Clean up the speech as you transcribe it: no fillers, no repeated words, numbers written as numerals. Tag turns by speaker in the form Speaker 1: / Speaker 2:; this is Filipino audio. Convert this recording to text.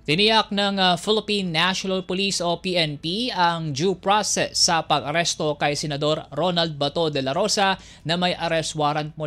Speaker 1: Tiniyak ng Philippine National Police o PNP ang due process sa pag-aresto kay Senador Ronald Bato de la Rosa na may arrest warrant mula